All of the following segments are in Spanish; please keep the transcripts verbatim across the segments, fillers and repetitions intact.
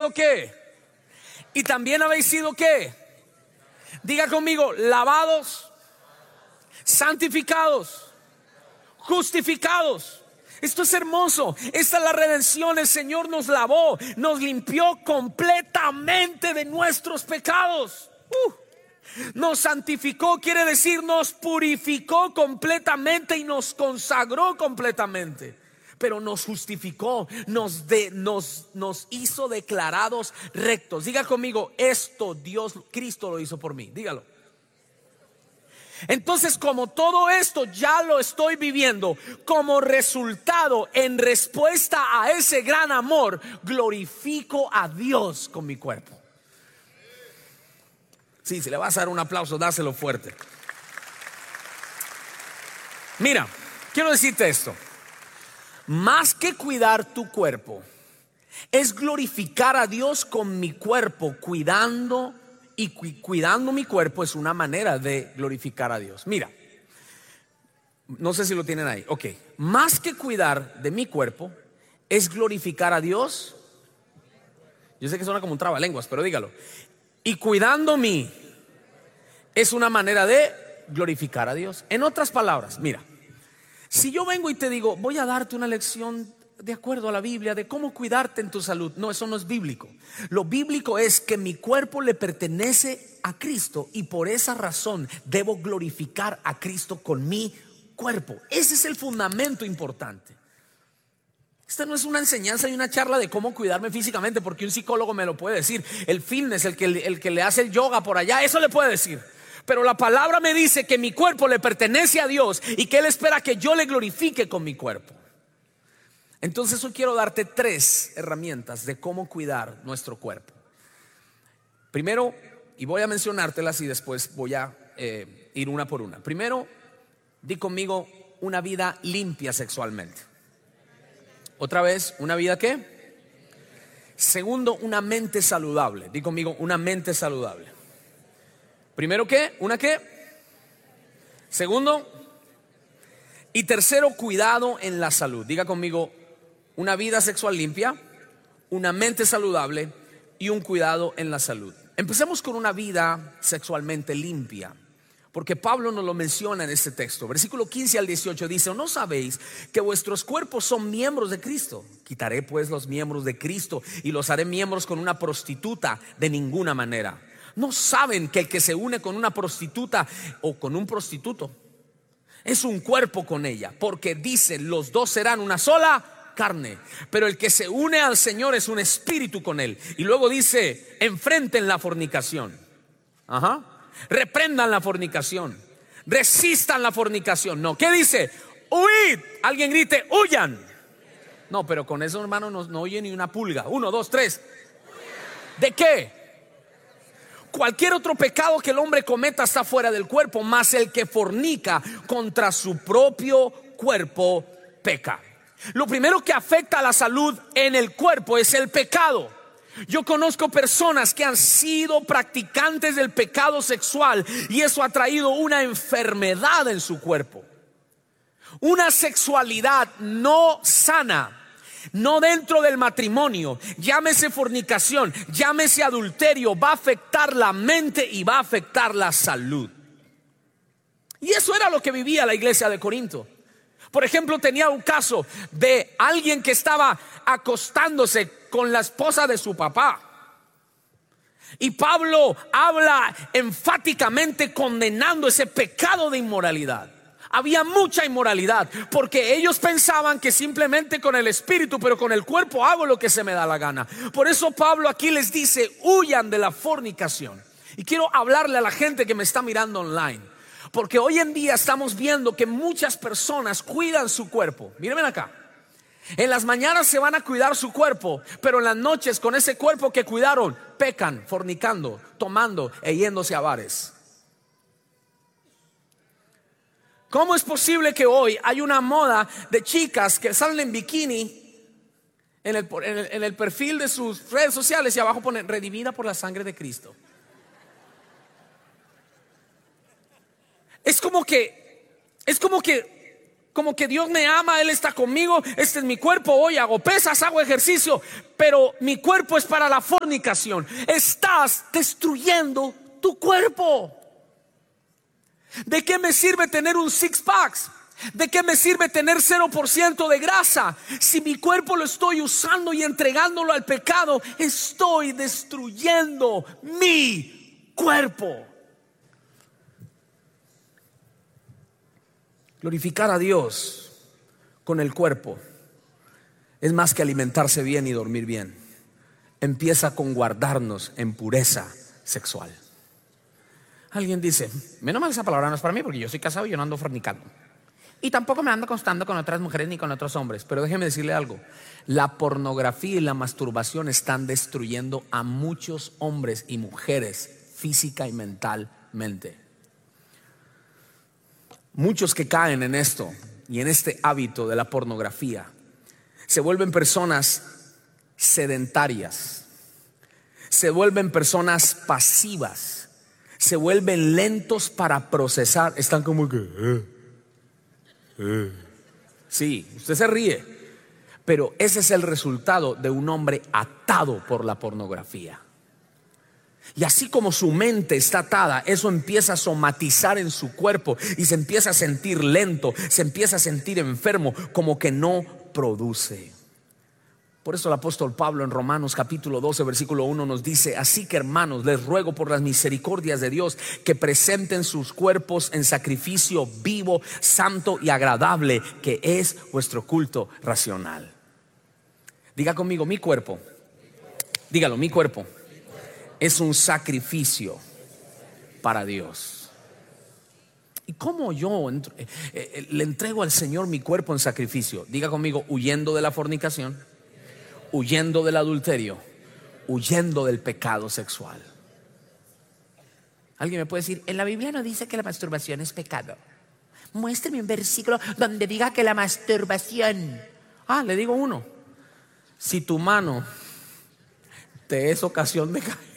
sido ¿qué? Y también habéis sido ¿qué? Diga conmigo, lavados, santificados, justificados. Esto es hermoso. Esta es la redención. El Señor nos lavó, nos limpió completamente de nuestros pecados. Uh. Nos santificó, quiere decir nos purificó completamente y nos consagró completamente. Pero nos justificó, nos, de, nos, nos hizo declarados rectos. Diga conmigo, esto Dios, Cristo lo hizo por mí. Dígalo. Entonces, como todo esto ya lo estoy viviendo, como resultado, en respuesta a ese gran amor, glorifico a Dios con mi cuerpo. Sí, si le vas a dar un aplauso, dáselo fuerte. Mira, quiero decirte esto. Más que cuidar tu cuerpo, es glorificar a Dios con mi cuerpo, cuidando y cu- cuidando mi cuerpo es una manera de glorificar a Dios. Mira, no sé si lo tienen ahí. Ok, más que cuidar de mi cuerpo, es glorificar a Dios. Yo sé que suena como un trabalenguas, pero dígalo. Y cuidando mí es una manera de glorificar a Dios. En otras palabras, mira, si yo vengo y te digo, voy a darte una lección de acuerdo a la Biblia de cómo cuidarte en tu salud, no, eso no es bíblico. Lo bíblico es que mi cuerpo le pertenece a Cristo y por esa razón debo glorificar a Cristo con mi cuerpo. Ese es el fundamento importante. Esta no es una enseñanza y una charla de cómo cuidarme físicamente, porque un psicólogo me lo puede decir. El fitness, el que, el que le hace el yoga por allá, eso le puede decir. Pero la palabra me dice que mi cuerpo le pertenece a Dios y que Él espera que yo le glorifique con mi cuerpo. Entonces hoy quiero darte tres herramientas de cómo cuidar nuestro cuerpo. Primero, y voy a mencionártelas y después voy a eh, ir una por una. Primero, di conmigo, una vida limpia sexualmente. Otra vez, ¿una vida qué? Segundo, una mente saludable. Di conmigo, una mente saludable. Primero, ¿qué? ¿Una qué? Segundo. Y tercero, cuidado en la salud. Diga conmigo, una vida sexual limpia, una mente saludable y un cuidado en la salud. Empecemos con una vida sexualmente limpia, porque Pablo nos lo menciona en este texto. Versículo quince al dieciocho dice: ¿no sabéis que vuestros cuerpos son miembros de Cristo? Quitaré pues los miembros de Cristo y los haré miembros con una prostituta. De ninguna manera. ¿No saben que el que se une con una prostituta o con un prostituto es un cuerpo con ella? Porque dice, los dos serán una sola carne. Pero el que se une al Señor es un espíritu con Él. Y luego dice, enfrenten la fornicación. Ajá. Reprendan la fornicación, resistan la fornicación. No, ¿qué dice? Huid. Alguien grite, huyan. No, pero con eso, hermano, no, no oye ni una pulga. Uno, dos, tres. ¿De qué? Cualquier otro pecado que el hombre cometa está fuera del cuerpo, mas el que fornica contra su propio cuerpo peca. Lo primero que afecta a la salud en el cuerpo es el pecado. Yo conozco personas que han sido practicantes del pecado sexual y eso ha traído una enfermedad en su cuerpo. Una sexualidad no sana, no dentro del matrimonio, llámese fornicación, llámese adulterio, va a afectar la mente y va a afectar la salud. Y eso era lo que vivía la iglesia de Corinto. Por ejemplo, tenía un caso de alguien que estaba acostándose con la esposa de su papá. Y Pablo habla enfáticamente condenando ese pecado de inmoralidad. Había mucha inmoralidad porque ellos pensaban que simplemente con el espíritu, pero con el cuerpo hago lo que se me da la gana. Por eso Pablo aquí les dice, huyan de la fornicación. Y quiero hablarle a la gente que me está mirando online, porque hoy en día estamos viendo que muchas personas cuidan su cuerpo. Mírenme acá. En las mañanas se van a cuidar su cuerpo, pero en las noches con ese cuerpo que cuidaron, pecan, fornicando, tomando e yéndose a bares. ¿Cómo es posible que hoy hay una moda de chicas que salen en bikini en el, en el, en el perfil de sus redes sociales y abajo ponen redimida por la sangre de Cristo? Es como que, es como que Como que Dios me ama, Él está conmigo, este es mi cuerpo, hoy hago pesas, hago ejercicio, pero mi cuerpo es para la fornicación. Estás destruyendo tu cuerpo. ¿De qué me sirve tener un six pack? ¿De qué me sirve tener cero por ciento de grasa? Si mi cuerpo lo estoy usando y entregándolo al pecado, estoy destruyendo mi cuerpo. Glorificar a Dios con el cuerpo es más que alimentarse bien y dormir bien. Empieza con guardarnos en pureza sexual. Alguien dice: menos mal esa palabra no es para mí, porque yo soy casado y yo no ando fornicando, y tampoco me ando acostando con otras mujeres ni con otros hombres. Pero déjeme decirle algo: la pornografía y la masturbación están destruyendo a muchos hombres y mujeres física y mentalmente. Muchos que caen en esto y en este hábito de la pornografía se vuelven personas sedentarias, se vuelven personas pasivas, se vuelven lentos para procesar. Están como que eh, eh. Sí, usted se ríe, pero ese es el resultado de un hombre atado por la pornografía. Y así como su mente está atada, eso empieza a somatizar en su cuerpo y se empieza a sentir lento, se empieza a sentir enfermo, como que no produce. Por eso el apóstol Pablo en Romanos capítulo doce versículo uno nos dice: así que, hermanos, les ruego por las misericordias de Dios que presenten sus cuerpos en sacrificio vivo, santo y agradable, que es vuestro culto racional. Diga conmigo: mi cuerpo. Dígalo: mi cuerpo es un sacrificio para Dios. ¿Y cómo yo eh, eh, le entrego al Señor mi cuerpo en sacrificio? Diga conmigo: huyendo de la fornicación, huyendo del adulterio, huyendo del pecado sexual. ¿Alguien me puede decir: en la Biblia no dice que la masturbación es pecado? Muéstreme un versículo donde diga que la masturbación. Ah, le digo uno: si tu mano te es ocasión de caer.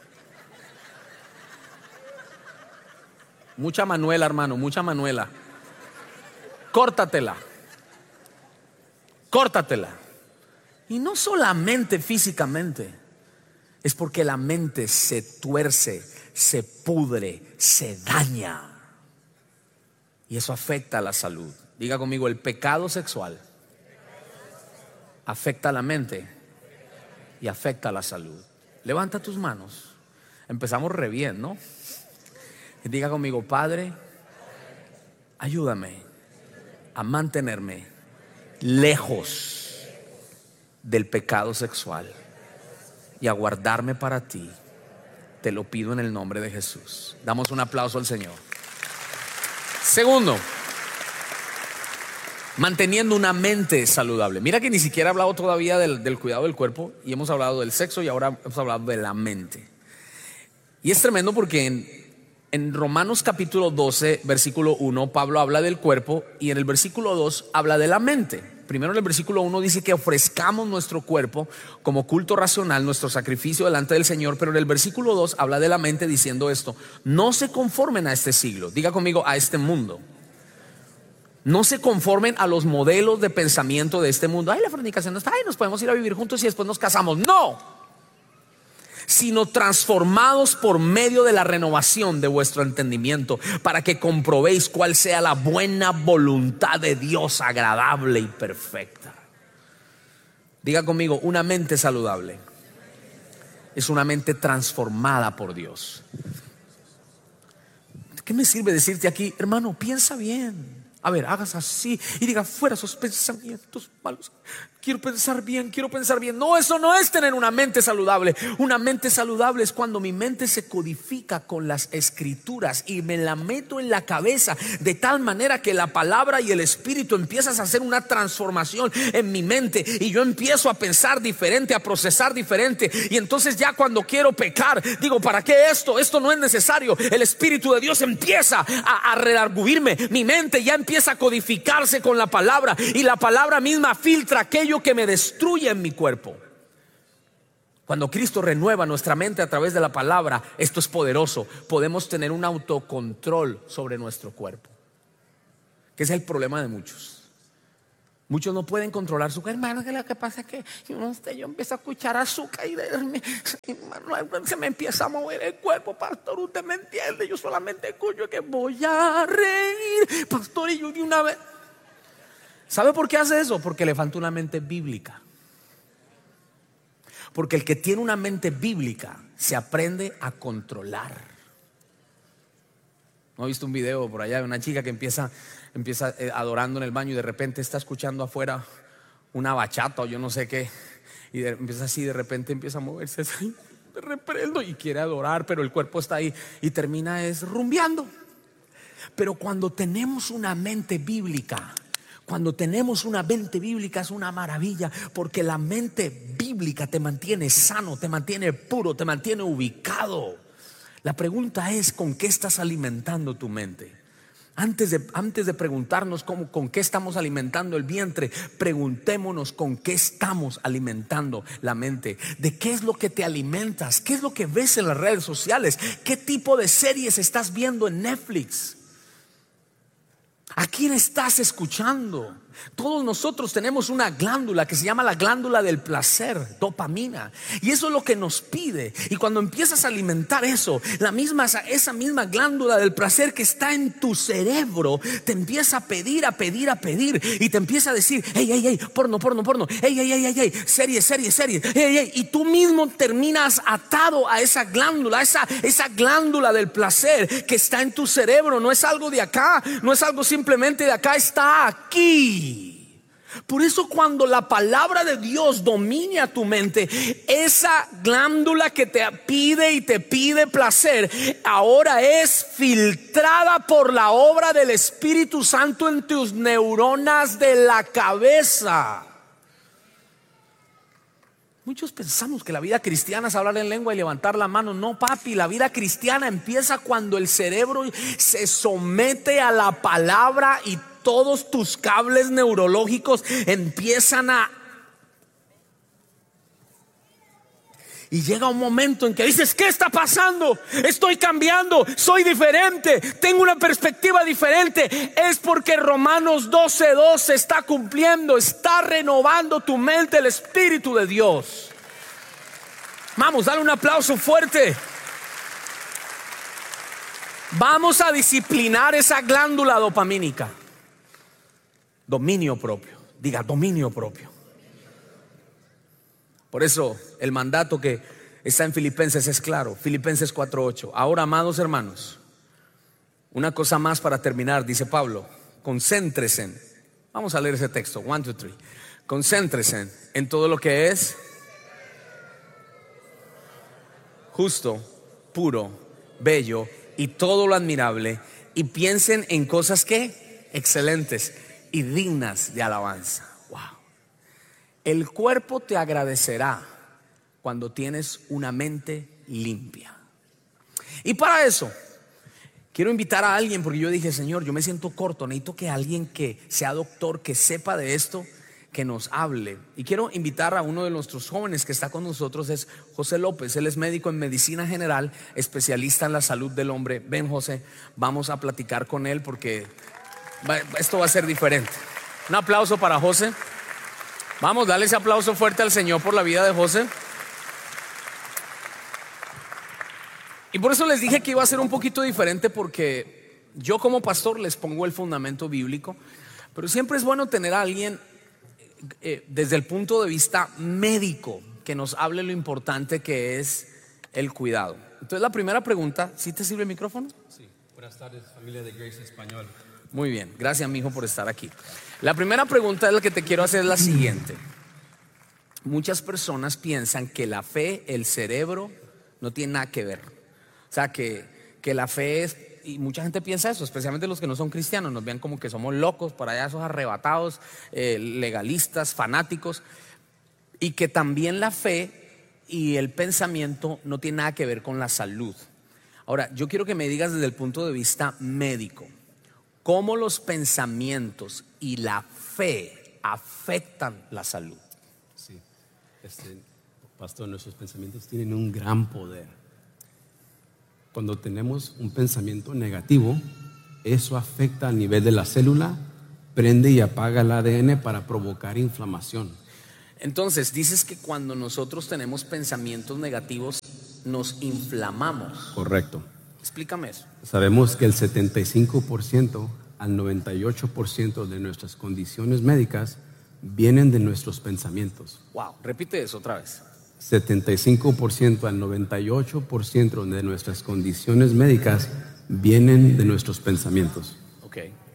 Mucha Manuela, hermano, mucha Manuela. Córtatela. Córtatela. Y no solamente físicamente, es porque la mente se tuerce, se pudre, se daña. Y eso afecta a la salud. Diga conmigo: el pecado sexual afecta a la mente y afecta a la salud. Levanta tus manos. Empezamos re bien, ¿no? Diga conmigo: Padre, ayúdame a mantenerme lejos del pecado sexual y a guardarme para ti. Te lo pido en el nombre de Jesús. Damos un aplauso al Señor. Segundo, manteniendo una mente saludable. Mira que ni siquiera he hablado todavía del, del cuidado del cuerpo, y hemos hablado del sexo, y ahora hemos hablado de la mente. Y es tremendo porque en En Romanos capítulo doce versículo uno Pablo habla del cuerpo, y en el versículo dos habla de la mente. Primero en el versículo uno dice que ofrezcamos nuestro cuerpo como culto racional, nuestro sacrificio delante del Señor. Pero en el versículo dos habla de la mente diciendo esto: no se conformen a este siglo. Diga conmigo: a este mundo. No se conformen a los modelos de pensamiento de este mundo. Ay, la fornicación no está, ay, nos podemos ir a vivir juntos y después nos casamos. No, sino transformados por medio de la renovación de vuestro entendimiento, para que comprobéis cuál sea la buena voluntad de Dios, agradable y perfecta. Diga conmigo: una mente saludable es una mente transformada por Dios. ¿Qué me sirve decirte aquí: hermano, piensa bien? A ver, hagas así y diga: fuera esos pensamientos malos. Quiero pensar bien, quiero pensar bien. No, eso no es tener una mente saludable. Una mente saludable es cuando mi mente se codifica con las escrituras y me la meto en la cabeza de tal manera que la palabra y el espíritu empiezan a hacer una transformación en mi mente, y yo empiezo a pensar diferente, a procesar diferente. Y entonces ya cuando quiero pecar, digo: ¿para qué esto? Esto no es necesario. El espíritu de Dios empieza a, a redarguirme. Mi mente ya empieza a codificarse con la palabra, y la palabra misma filtra aquello que me destruye en mi cuerpo. Cuando Cristo renueva nuestra mente a través de la palabra, esto es poderoso. Podemos tener un autocontrol sobre nuestro cuerpo. que es el problema de muchos. Muchos no pueden controlar su cuerpo. Hermano, que lo que pasa es que yo, no sé, yo empiezo a escuchar azúcar y de, hermano, se me empieza a mover el cuerpo. Pastor, usted me entiende, yo solamente escucho que voy a reír. Pastor, y yo de una vez. ¿Sabe por qué hace eso? Porque le falta una mente bíblica. Porque el que tiene una mente bíblica se aprende a controlar. ¿No he visto un video por allá de una chica que empieza, empieza eh, adorando en el baño y de repente está escuchando afuera una bachata o yo no sé qué, y de, empieza así, de repente empieza a moverse así, me reprendo y quiere adorar, pero el cuerpo está ahí y termina es rumbeando. Pero cuando tenemos una mente bíblica, cuando tenemos una mente bíblica es una maravilla, porque la mente bíblica te mantiene sano, te mantiene puro, te mantiene ubicado. La pregunta es: ¿con qué estás alimentando tu mente? Antes de, antes de preguntarnos cómo, con qué estamos alimentando el vientre, preguntémonos con qué estamos alimentando la mente. ¿De qué es lo que te alimentas? ¿Qué es lo que ves en las redes sociales? ¿Qué tipo de series estás viendo en Netflix? ¿A quién estás escuchando? Todos nosotros tenemos una glándula que se llama la glándula del placer, dopamina, y eso es lo que nos pide. Y cuando empiezas a alimentar eso, la misma, esa misma glándula del placer que está en tu cerebro te empieza a pedir, a pedir, a pedir, y te empieza a decir: hey, hey, hey, porno, porno, porno, hey, hey, hey, hey, hey, serie, serie, serie, hey, hey, y tú mismo terminas atado a esa glándula, esa, esa glándula del placer que está en tu cerebro. No es algo de acá, no es algo simplemente de acá, está aquí. Por eso cuando la palabra de Dios domine a tu mente, esa glándula que te pide y te pide placer, ahora es filtrada por la obra del Espíritu Santo en tus neuronas de la cabeza. Muchos pensamos que la vida cristiana es hablar en lengua y levantar la mano. No, papi, la vida cristiana empieza cuando el cerebro se somete a la palabra y todos tus cables neurológicos empiezan a... Y llega un momento en que dices: ¿qué está pasando? Estoy cambiando, soy diferente, tengo una perspectiva diferente. Es porque Romanos doce dos se está cumpliendo, está renovando tu mente el Espíritu de Dios. Vamos, dale un aplauso fuerte. Vamos a disciplinar esa glándula dopamínica. Dominio propio, diga dominio propio. Por eso el mandato que está en Filipenses es claro. Filipenses cuatro ocho. Ahora, amados hermanos, una cosa más para terminar, dice Pablo: concéntrense. Vamos a leer ese texto, one, two, three. Concéntrense en todo lo que es justo, puro, bello y todo lo admirable, y piensen en cosas que excelentes y dignas de alabanza. Wow. El cuerpo te agradecerá cuando tienes una mente limpia. Y para eso quiero invitar a alguien, porque yo dije: Señor, yo me siento corto, necesito que alguien que sea doctor, que sepa de esto, que nos hable. Y quiero invitar a uno de nuestros jóvenes que está con nosotros, es José López. Él es médico en medicina general, especialista en la salud del hombre. Ven, José, vamos a platicar con él porque esto va a ser diferente. Un aplauso para José. Vamos, dale ese aplauso fuerte al Señor por la vida de José. Y por eso les dije que iba a ser un poquito diferente, porque yo como pastor les pongo el fundamento bíblico, pero siempre es bueno tener a alguien eh, desde el punto de vista médico que nos hable lo importante que es el cuidado. Entonces la primera pregunta, ¿sí te sirve el micrófono? Sí, buenas tardes, familia de Grace Español. Muy bien, gracias, mijo, por estar aquí. La primera pregunta es la que te quiero hacer, es la siguiente. Muchas personas piensan que la fe, el cerebro, no tiene nada que ver. O sea, que, que la fe es, y mucha gente piensa eso, especialmente los que no son cristianos, nos ven como que somos locos, por allá esos arrebatados, eh, legalistas, fanáticos, y que también la fe y el pensamiento no tiene nada que ver con la salud. Ahora, yo quiero que me digas desde el punto de vista médico, ¿cómo los pensamientos y la fe afectan la salud? Sí, este, pastor, nuestros pensamientos tienen un gran poder. Cuando tenemos un pensamiento negativo, eso afecta a nivel de la célula prende y apaga el A D N para provocar inflamación. Entonces, dices que cuando nosotros tenemos pensamientos negativos, nos inflamamos. Correcto. Explícame eso. Sabemos que el setenta y cinco por ciento al noventa y ocho por ciento de nuestras condiciones médicas vienen de nuestros pensamientos. Wow, repite eso otra vez. setenta y cinco por ciento al noventa y ocho por ciento de nuestras condiciones médicas vienen de nuestros pensamientos. Ok.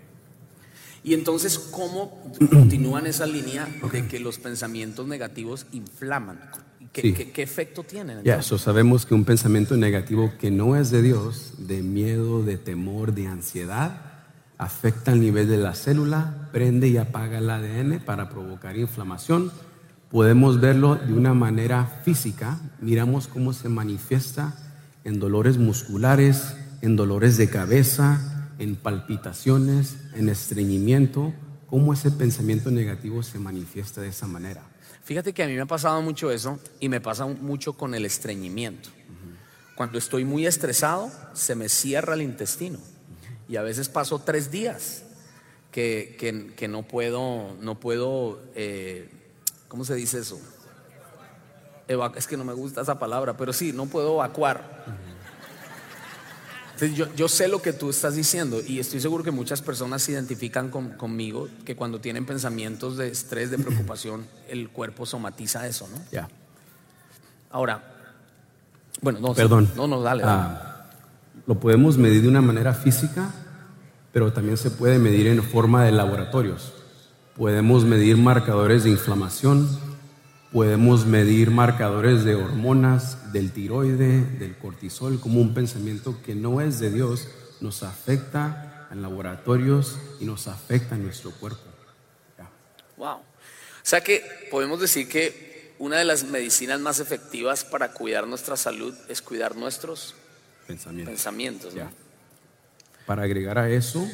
Y entonces, ¿cómo continúan esa línea de que los pensamientos negativos inflaman? ¿Qué, Sí. qué, qué efecto tienen? Ya, so sabemos que un pensamiento negativo que no es de Dios, de miedo, de temor, de ansiedad, afecta el nivel de la célula, prende y apaga el A D N para provocar inflamación. Podemos verlo de una manera física. Miramos cómo se manifiesta en dolores musculares, en dolores de cabeza, en palpitaciones, en estreñimiento, cómo ese pensamiento negativo se manifiesta de esa manera. Fíjate que a mí me ha pasado mucho eso y me pasa mucho con el estreñimiento. Uh-huh. Cuando estoy muy estresado, se me cierra el intestino uh-huh. y a veces paso tres días que, que, que no puedo, no puedo eh, ¿cómo se dice eso? Eva- es que no me gusta esa palabra, pero sí, no puedo evacuar. Uh-huh. Entonces, yo, yo sé lo que tú estás diciendo y estoy seguro que muchas personas se identifican con, conmigo, que cuando tienen pensamientos de estrés, de preocupación, el cuerpo somatiza eso, ¿no? Ya. Yeah. Ahora, bueno, no, Perdón. no, no, dale, dale. Ah, lo podemos medir de una manera física, pero también se puede medir en forma de laboratorios. Podemos medir marcadores de inflamación, podemos medir marcadores de hormonas, del tiroide, del cortisol, como un pensamiento que no es de Dios nos afecta en laboratorios y nos afecta en nuestro cuerpo. Yeah. Wow. O sea que podemos decir que una de las medicinas más efectivas para cuidar nuestra salud es cuidar nuestros Pensamientos. pensamientos, ¿no? Yeah. Para agregar a eso,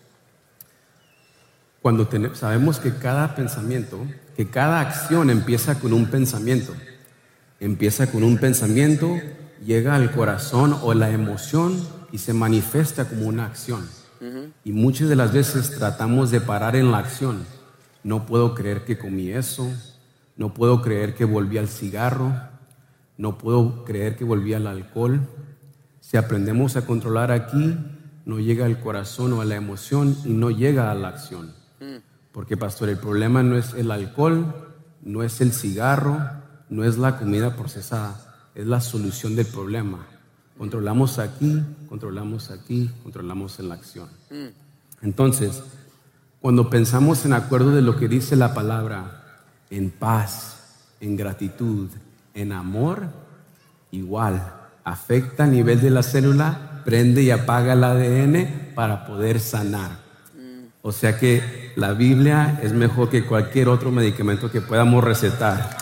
cuando tenemos, sabemos que cada pensamiento, que cada acción empieza con un pensamiento, empieza con un pensamiento, llega al corazón o la emoción y se manifiesta como una acción. Uh-huh. Y muchas de las veces tratamos de parar en la acción. No puedo creer que comí eso, no puedo creer que volví al cigarro, no puedo creer que volví al alcohol. Si aprendemos a controlar aquí, no llega al corazón o a la emoción y no llega a la acción. Porque, pastor, el problema no es el alcohol, no es el cigarro, no es la comida procesada, es la solución del problema. Controlamos aquí, controlamos aquí, controlamos en la acción. Entonces, cuando pensamos en acuerdo de lo que dice la palabra, en paz, en gratitud, en amor, igual, afecta a nivel de la célula, prende y apaga el A D N para poder sanar. O sea que la Biblia es mejor que cualquier otro medicamento que podamos recetar.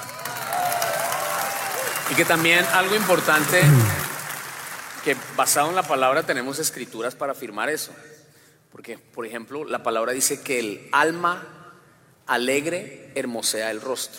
Y que también algo importante, que basado en la palabra tenemos escrituras para afirmar eso. Porque, por ejemplo, la palabra dice que el alma alegre hermosea el rostro.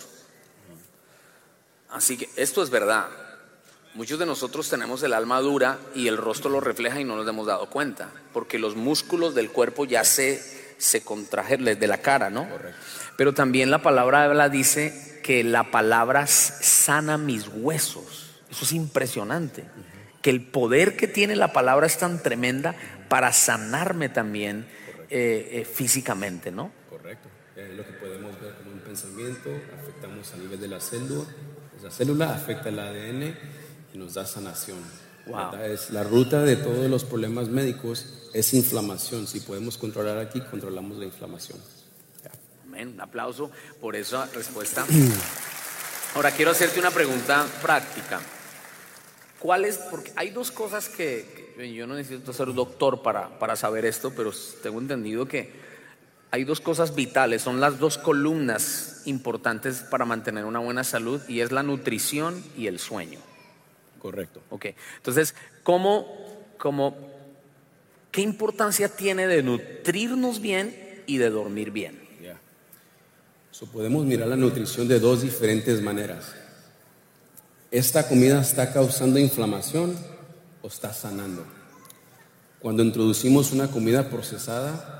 Así que esto es verdad. Muchos de nosotros tenemos el alma dura y el rostro lo refleja y no nos hemos dado cuenta. Porque los músculos del cuerpo ya se... se contraje de la cara, ¿no? Correcto. Pero también la palabra habla, dice que la palabra sana mis huesos. Eso es impresionante. Uh-huh. Que el poder que tiene la palabra es tan tremenda para sanarme también eh, eh, físicamente, ¿no? Correcto. Es lo que podemos ver como un pensamiento, afectamos a nivel de la célula, la célula afecta el A D N y nos da sanación. Wow. Es la ruta de todos los problemas médicos es inflamación. Si podemos controlar aquí, controlamos la inflamación. Yeah. Amén. Un aplauso por esa respuesta. Ahora quiero hacerte una pregunta práctica. ¿Cuál es? Porque hay dos cosas que, que yo no necesito ser doctor para, para saber esto, pero tengo entendido que hay dos cosas vitales, son las dos columnas importantes para mantener una buena salud y es la nutrición y el sueño. Correcto. Ok, entonces, ¿cómo, cómo, ¿qué importancia tiene de nutrirnos bien y de dormir bien? Yeah. So, podemos mirar la nutrición de dos diferentes maneras. ¿Esta comida está causando inflamación o está sanando? Cuando introducimos una comida procesada,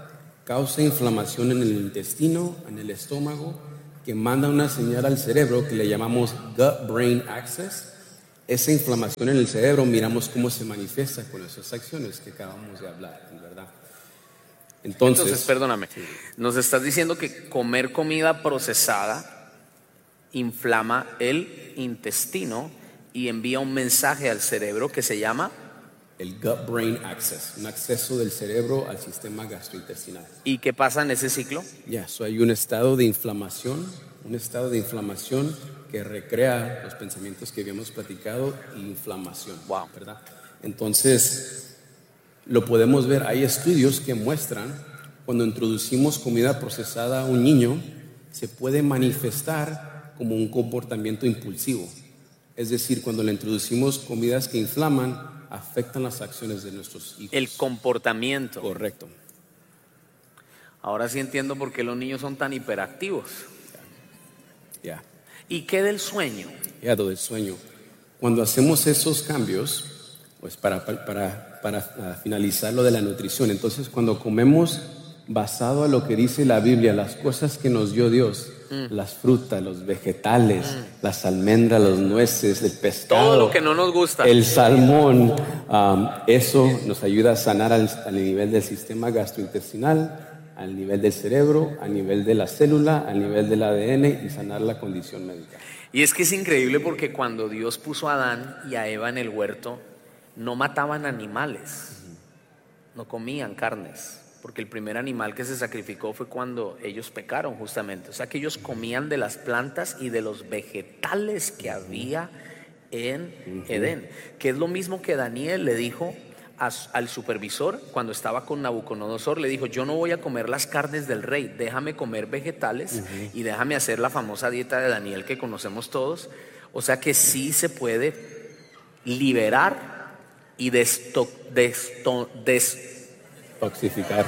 causa inflamación en el intestino, en el estómago, que manda una señal al cerebro que le llamamos gut-brain axis. Esa inflamación en el cerebro, miramos cómo se manifiesta con esas acciones que acabamos de hablar, ¿verdad? Entonces, Entonces, perdóname, nos estás diciendo que comer comida procesada inflama el intestino y envía un mensaje al cerebro que se llama el gut-brain axis, un acceso del cerebro al sistema gastrointestinal. ¿Y qué pasa en ese ciclo? Ya, yeah, so hay un estado de inflamación, un estado de inflamación que recrea los pensamientos que habíamos platicado y inflamación, wow, ¿verdad? Entonces, lo podemos ver, hay estudios que muestran cuando introducimos comida procesada a un niño, se puede manifestar como un comportamiento impulsivo. Es decir, cuando le introducimos comidas que inflaman, afectan las acciones de nuestros hijos. El comportamiento. Correcto. Ahora sí entiendo por qué los niños son tan hiperactivos. Ya. Yeah. ¿Y qué del sueño? Ya, yeah, del sueño. Cuando hacemos esos cambios, pues para, para, para finalizar lo de la nutrición, entonces cuando comemos basado a lo que dice la Biblia, las cosas que nos dio Dios, mm. las frutas, los vegetales, mm. las almendras, los nueces, el pescado, todo lo que no nos gusta, el salmón, um, eso nos ayuda a sanar al, al nivel del sistema gastrointestinal, al nivel del cerebro, al nivel de la célula, al nivel del A D N y sanar la condición médica. Y es que es increíble porque cuando Dios puso a Adán y a Eva en el huerto, no mataban animales, uh-huh. no comían carnes. Porque el primer animal que se sacrificó fue cuando ellos pecaron justamente. O sea que ellos comían de las plantas y de los vegetales que había en Edén. Que es lo mismo que Daniel le dijo a, al supervisor cuando estaba con Nabucodonosor. Le dijo, yo no voy a comer las carnes del rey, déjame comer vegetales uh-huh. y déjame hacer la famosa dieta de Daniel que conocemos todos. O sea que sí se puede liberar y desto, desto, desto Toxificar.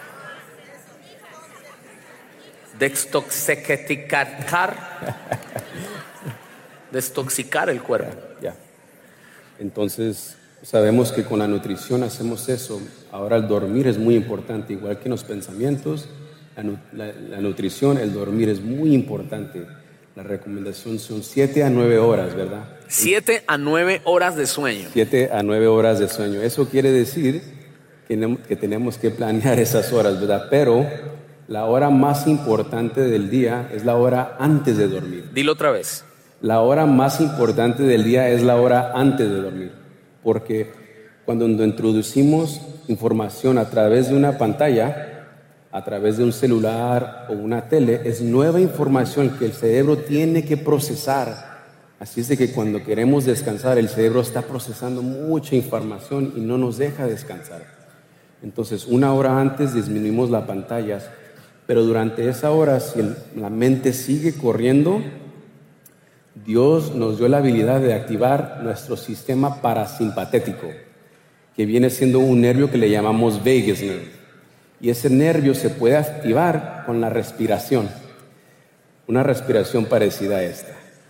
Destoxicar. Destoxicar el cuerpo. Ya, ya. Entonces, sabemos que con la nutrición hacemos eso. Ahora el dormir es muy importante, igual que en los pensamientos. La, la, la nutrición, el dormir es muy importante. La recomendación son siete a nueve horas, ¿verdad? siete a nueve horas de sueño. siete a nueve horas de sueño. Eso quiere decir que tenemos que planear esas horas, ¿verdad? Pero la hora más importante del día es la hora antes de dormir. Dilo otra vez. La hora más importante del día es la hora antes de dormir, porque cuando introducimos información a través de una pantalla, a través de un celular o una tele, es nueva información que el cerebro tiene que procesar. Así es de que cuando queremos descansar, el cerebro está procesando mucha información y no nos deja descansar. Entonces, una hora antes disminuimos las pantallas, pero durante esa hora, si el, la mente sigue corriendo, Dios nos dio la habilidad de activar nuestro sistema parasimpatético, que viene siendo un nervio que le llamamos vagus nerve. Y ese nervio se puede activar con la respiración, una respiración parecida a esta.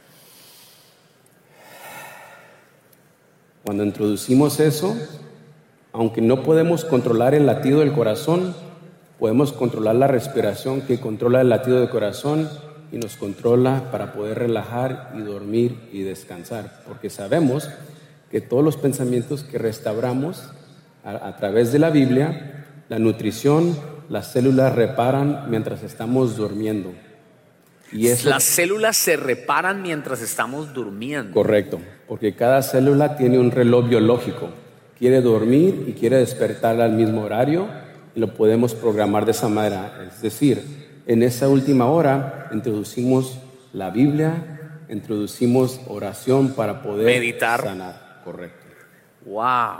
Cuando introducimos eso, aunque no podemos controlar el latido del corazón, podemos controlar la respiración que controla el latido del corazón y nos controla para poder relajar y dormir y descansar. Porque sabemos que todos los pensamientos que restauramos a, a través de la Biblia, la nutrición, las células reparan mientras estamos durmiendo. Y eso, las células se reparan mientras estamos durmiendo. Correcto, porque cada célula tiene un reloj biológico. Quiere dormir y quiere despertar al mismo horario y lo podemos programar de esa manera. Es decir, en esa última hora introducimos la Biblia, introducimos oración para poder meditar, sanar. Correcto. Wow.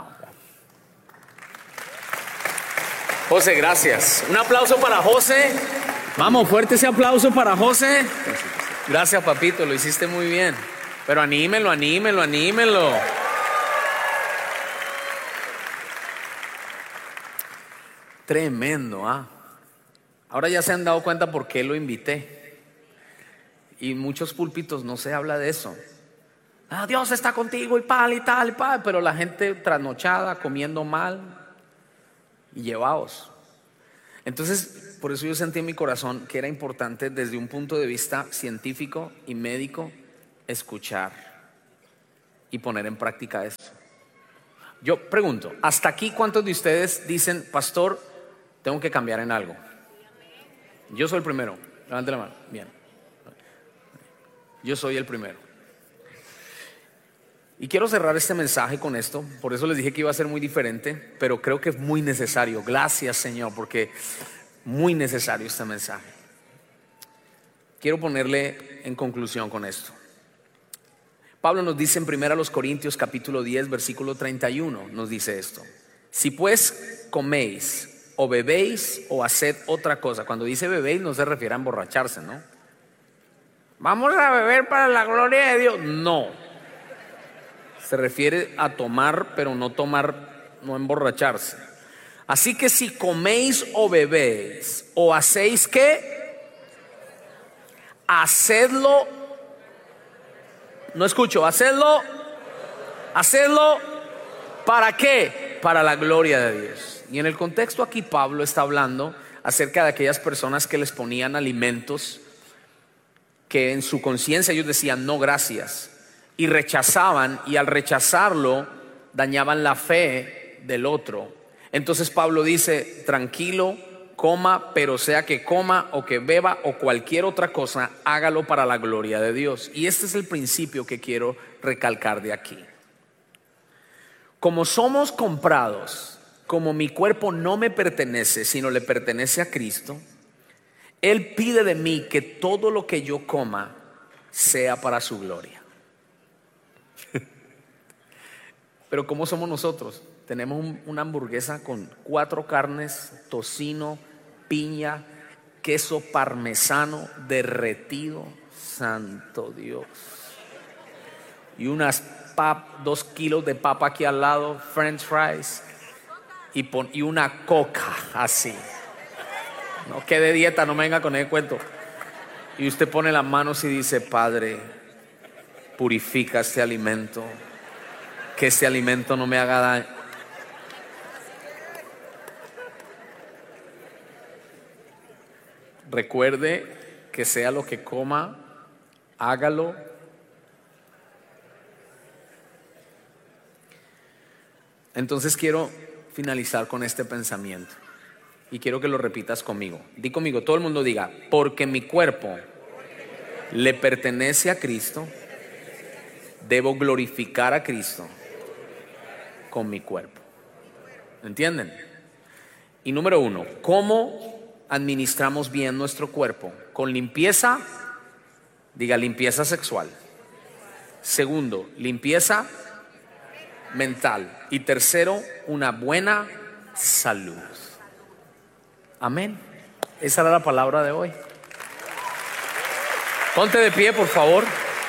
José, gracias. Un aplauso para José. Vamos, fuerte ese aplauso para José. Gracias, papito, lo hiciste muy bien. Pero anímelo, anímelo, anímelo. Tremendo, ¿ah? Ahora ya se han dado cuenta por qué lo invité. Y muchos púlpitos no se habla de eso. Ah, Dios está contigo y pal y tal y pal. Pero la gente trasnochada, comiendo mal y llevados. Entonces, por eso yo sentí en mi corazón que era importante desde un punto de vista científico y médico escuchar y poner en práctica eso. Yo pregunto, hasta aquí, ¿cuántos de ustedes dicen, pastor, tengo que cambiar en algo? Yo soy el primero. Levante la mano. Bien. Yo soy el primero. Y quiero cerrar este mensaje con esto. Por eso les dije que iba a ser muy diferente, pero creo que es muy necesario. Gracias, Señor, porque muy necesario este mensaje. Quiero ponerle en conclusión con esto. Pablo nos dice en primera Corintios capítulo diez versículo treinta y uno, nos dice esto: si pues coméis o bebéis o haced otra cosa. Cuando dice bebéis no se refiere a emborracharse, ¿no? Vamos a beber para la gloria de Dios. No, se refiere a tomar, pero no tomar, no emborracharse. Así que si coméis o bebéis o hacéis, ¿qué? Hacedlo. No escucho, hacedlo. Hacedlo. ¿Para qué? Para la gloria de Dios. Y en el contexto aquí Pablo está hablando acerca de aquellas personas que les ponían alimentos que en su conciencia ellos decían no gracias, y rechazaban, y al rechazarlo dañaban la fe del otro. Entonces Pablo dice, tranquilo, coma, pero sea que coma o que beba o cualquier otra cosa, hágalo para la gloria de Dios. Y este es el principio que quiero recalcar de aquí. Como somos comprados, como mi cuerpo no me pertenece, sino le pertenece a Cristo, Él pide de mí que todo lo que yo coma sea para su gloria. Pero ¿cómo somos nosotros? Tenemos un, una hamburguesa con cuatro carnes, tocino, piña, queso parmesano derretido, santo Dios, y unas pap, dos kilos de papa aquí al lado, french fries, y, pon, y una coca así. No, que de dieta, no me venga con ese cuento. Y usted pone las manos y dice, Padre, purifica este alimento, que este alimento no me haga daño. Recuerde que sea lo que coma, hágalo. Entonces quiero finalizar con este pensamiento y quiero que lo repitas conmigo. Di conmigo, todo el mundo diga, porque mi cuerpo le pertenece a Cristo, debo glorificar a Cristo con mi cuerpo. ¿Entienden? Y número uno, ¿cómo administramos bien nuestro cuerpo? Con limpieza, diga limpieza sexual. Segundo, limpieza mental. Y tercero, una buena salud. Amén. Esa era la palabra de hoy. Ponte de pie, por favor.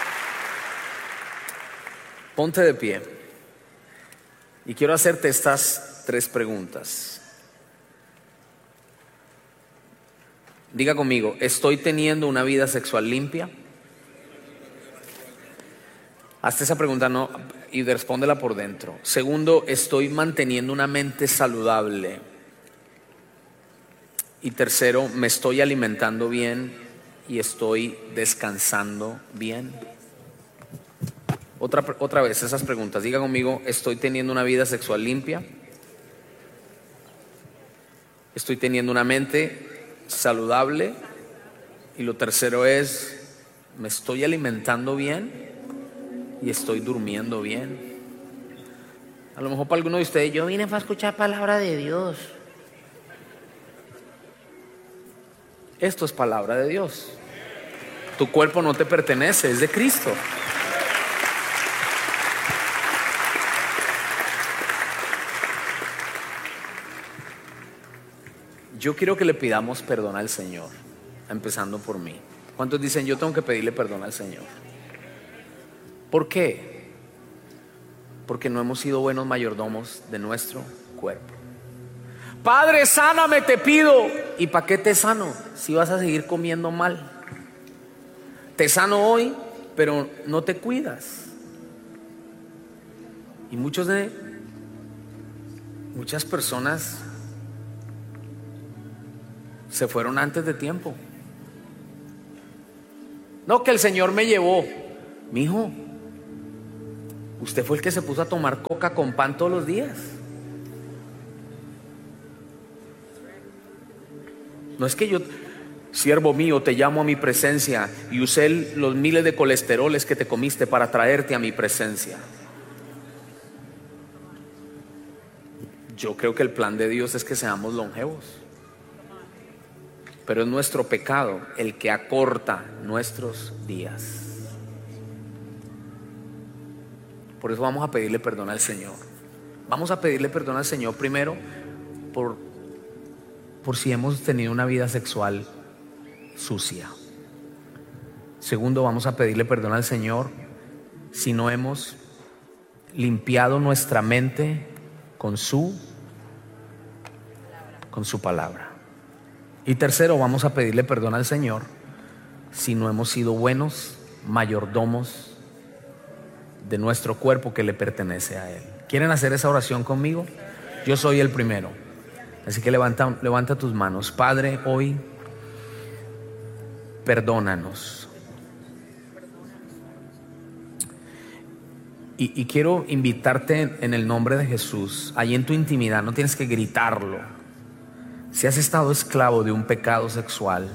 Ponte de pie. Y quiero hacerte estas tres preguntas. Diga conmigo, ¿estoy teniendo una vida sexual limpia? Hazte esa pregunta no, y respóndela por dentro. Segundo, ¿estoy manteniendo una mente saludable? Y tercero, ¿me estoy alimentando bien y estoy descansando bien? Otra, otra vez esas preguntas. Diga conmigo, ¿estoy teniendo una vida sexual limpia? ¿Estoy teniendo una mente saludable? Y lo tercero es, ¿me estoy alimentando bien y estoy durmiendo bien? A lo mejor para alguno de ustedes, yo vine para escuchar palabra de Dios. Esto es palabra de Dios. Tu cuerpo no te pertenece, es de Cristo. Yo quiero que le pidamos perdón al Señor, empezando por mí. ¿Cuántos dicen yo tengo que pedirle perdón al Señor? ¿Por qué? Porque no hemos sido buenos mayordomos de nuestro cuerpo. Padre, sáname, te pido. ¿Y para qué te sano si vas a seguir comiendo mal? Te sano hoy, pero no te cuidas. Y muchos de muchas personas se fueron antes de tiempo. No, que el Señor me llevó. Mijo, usted fue el que se puso a tomar coca con pan todos los días. No es que yo, siervo mío, te llamo a mi presencia y usé los miles de colesteroles que te comiste para traerte a mi presencia. Yo creo que el plan de Dios es que seamos longevos, pero es nuestro pecado el que acorta nuestros días. Por eso vamos a pedirle perdón al Señor. Vamos a pedirle perdón al Señor primero por, por si hemos tenido una vida sexual sucia. Segundo, vamos a pedirle perdón al Señor si no hemos limpiado nuestra mente con su, con su palabra. Y tercero, vamos a pedirle perdón al Señor si no hemos sido buenos mayordomos de nuestro cuerpo que le pertenece a Él. ¿Quieren hacer esa oración conmigo? Yo soy el primero. Así que levanta, levanta tus manos. Padre, hoy perdónanos. Y, y quiero invitarte en el nombre de Jesús, ahí en tu intimidad, no tienes que gritarlo. Si has estado esclavo de un pecado sexual,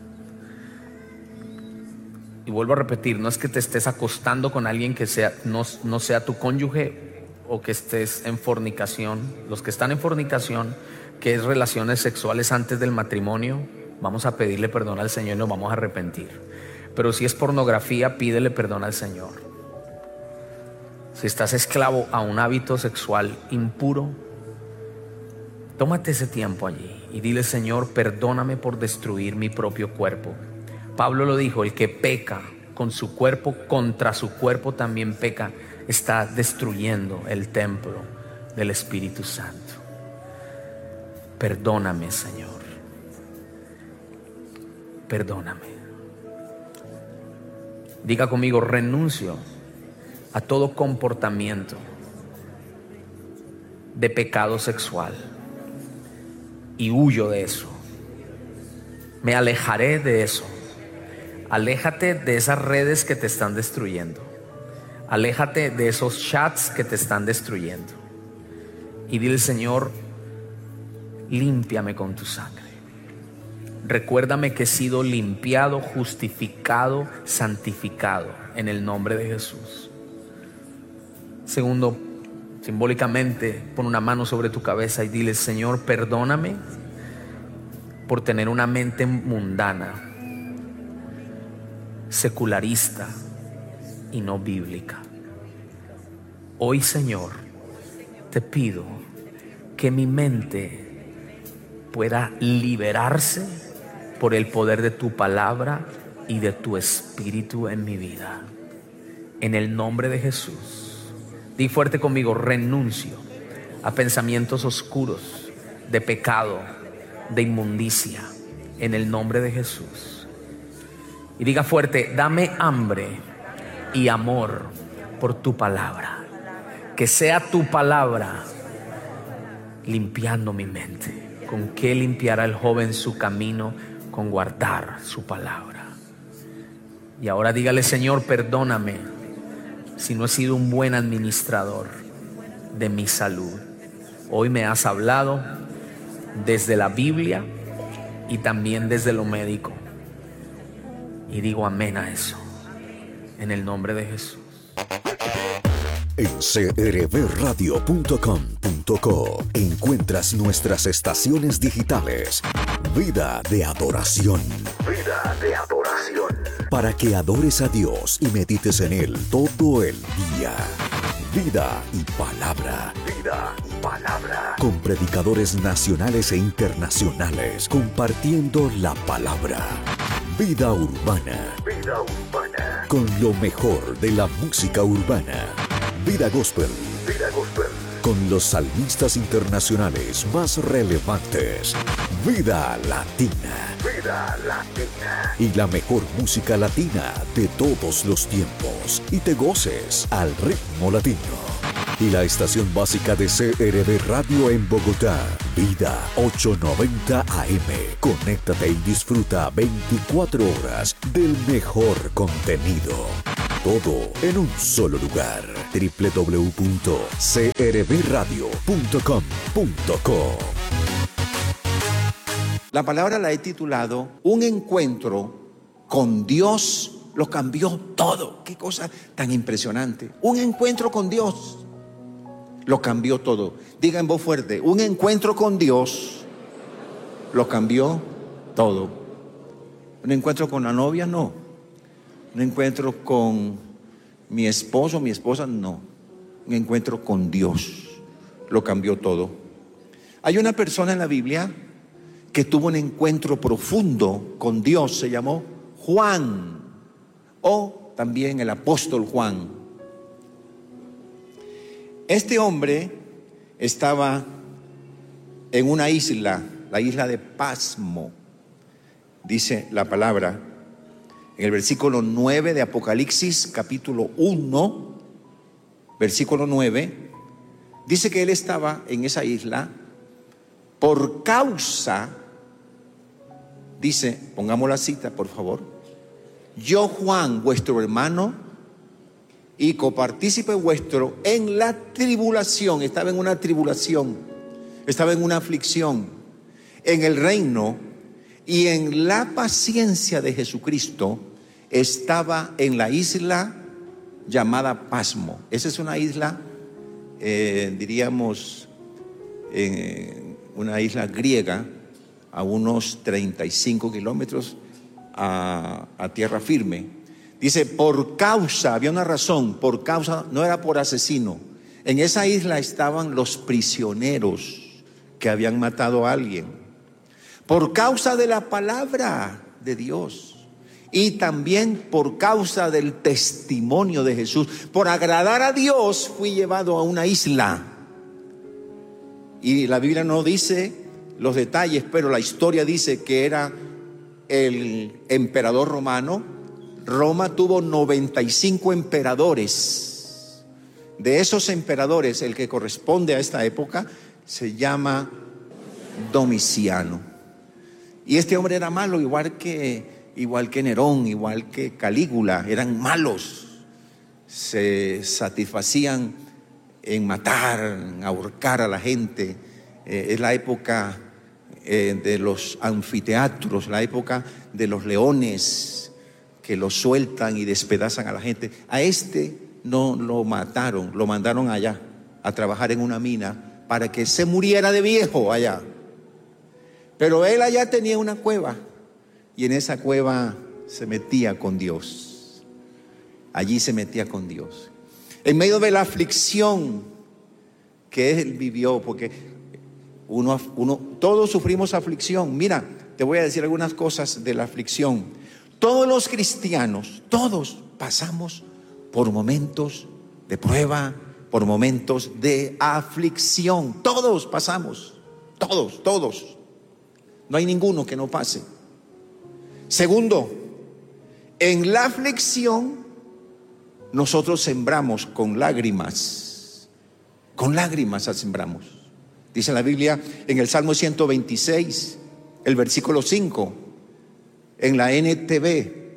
y vuelvo a repetir, no es que te estés acostando con alguien que sea, no, no sea tu cónyuge, o que estés en fornicación. Los que están en fornicación, que es relaciones sexuales antes del matrimonio, vamos a pedirle perdón al Señor y nos vamos a arrepentir. Pero si es pornografía, pídele perdón al Señor. Si estás esclavo a un hábito sexual impuro, tómate ese tiempo allí y dile: Señor, perdóname por destruir mi propio cuerpo. Pablo lo dijo: el que peca con su cuerpo, contra su cuerpo también peca. Está destruyendo el templo del Espíritu Santo. Perdóname, Señor. Perdóname. Diga conmigo: renuncio a todo comportamiento de pecado sexual y huyo de eso. Me alejaré de eso. Aléjate de esas redes que te están destruyendo. Aléjate de esos chats que te están destruyendo. Y dile: Señor, límpiame con tu sangre. Recuérdame que he sido limpiado, justificado, santificado en el nombre de Jesús. Segundo, simbólicamente, pon una mano sobre tu cabeza y dile: Señor, perdóname por tener una mente mundana, secularista y no bíblica. Hoy, Señor, te pido que mi mente pueda liberarse por el poder de tu palabra y de tu espíritu en mi vida. En el nombre de Jesús. Di fuerte conmigo: renuncio a pensamientos oscuros de pecado, de inmundicia, en el nombre de Jesús. Y diga fuerte: dame hambre y amor por tu palabra. Que sea tu palabra limpiando mi mente. ¿Con qué limpiará el joven su camino? Con guardar su palabra. Y ahora dígale: Señor, perdóname si no he sido un buen administrador de mi salud. Hoy me has hablado desde la Biblia y también desde lo médico. Y digo amén a eso, en el nombre de Jesús. En c r b radio punto com punto co encuentras nuestras estaciones digitales. Vida de adoración. Vida de adoración. Para que adores a Dios y medites en Él todo el día. Vida y palabra. Vida y palabra. Con predicadores nacionales e internacionales compartiendo la palabra. Vida urbana. Vida urbana. Con lo mejor de la música urbana. Vida gospel. Vida gospel. Con los salmistas internacionales más relevantes. Vida latina. Vida latina. Y la mejor música latina de todos los tiempos. Y te goces al ritmo latino. Y la estación básica de C R B Radio en Bogotá. Vida ochocientos noventa A M. Conéctate y disfruta veinticuatro horas del mejor contenido. Todo en un solo lugar. doble u doble u doble u punto c r b radio punto com punto co. La palabra la he titulado Un encuentro con Dios lo cambió todo. Qué cosa tan impresionante. Un encuentro con Dios lo cambió todo. Diga en voz fuerte: un encuentro con Dios lo cambió todo. Un encuentro con la novia, no. Un encuentro con mi esposo, mi esposa, no. Un encuentro con Dios lo cambió todo. Hay una persona en la Biblia que tuvo un encuentro profundo con Dios. Se llamó Juan, o también el apóstol Juan. Este hombre estaba en una isla, la isla de Pasmo. Dice la palabra en el versículo nueve de Apocalipsis, capítulo uno, versículo nueve, dice que él estaba en esa isla por causa, dice, pongamos la cita por favor: yo, Juan, vuestro hermano y copartícipe vuestro en la tribulación. Estaba en una tribulación, estaba en una aflicción, en el reino y en la paciencia de Jesucristo. Estaba en la isla llamada Pasmo. Esa es una isla, eh, diríamos, eh, una isla griega, a unos treinta y cinco kilómetros a, a tierra firme. Dice, por causa, había una razón, por causa, no era por asesino. En esa isla estaban los prisioneros que habían matado a alguien. Por causa de la palabra de Dios. Y también por causa del testimonio de Jesús. Por agradar a Dios fui llevado a una isla. Y la Biblia no dice los detalles, pero la historia dice que era el emperador romano. Roma tuvo noventa y cinco emperadores. De esos emperadores, el que corresponde a esta época se llama Domiciano. Y este hombre era malo, igual que, igual que Nerón, igual que Calígula. Eran malos. Se satisfacían en matar, en ahorcar a la gente. Eh, es la época eh, de los anfiteatros, la época de los leones que lo sueltan y despedazan a la gente. A este no lo mataron, lo mandaron allá a trabajar en una mina para que se muriera de viejo allá. Pero él allá tenía una cueva y en esa cueva se metía con Dios. Allí se metía con Dios. En medio de la aflicción que él vivió, porque uno, uno, todos sufrimos aflicción. Mira, te voy a decir algunas cosas de la aflicción. Todos los cristianos, todos pasamos por momentos de prueba, por momentos de aflicción. Todos pasamos, todos, todos. No hay ninguno que no pase. Segundo, en la aflicción nosotros sembramos con lágrimas. Con lágrimas sembramos. Dice la Biblia en el Salmo ciento veintiséis, el versículo cinco, en la N T V,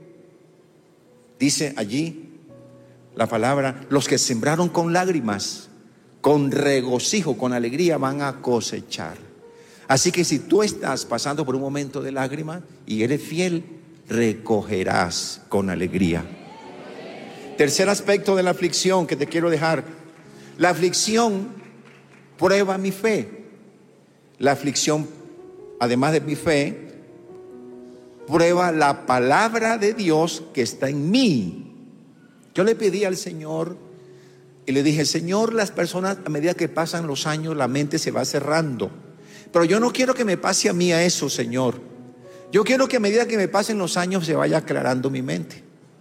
dice allí la palabra: los que sembraron con lágrimas, con regocijo, con alegría van a cosechar. Así que si tú estás pasando por un momento de lágrimas y eres fiel, recogerás con alegría. Tercer aspecto de la aflicción que te quiero dejar: la aflicción prueba mi fe. La aflicción, además de mi fe, prueba la palabra de Dios que está en mí. Yo le pedí al Señor y le dije: Señor, las personas, a medida que pasan los años, la mente se va cerrando. Pero yo no quiero que me pase a mí a eso, Señor. Yo quiero que a medida que me pasen los años se vaya aclarando mi mente.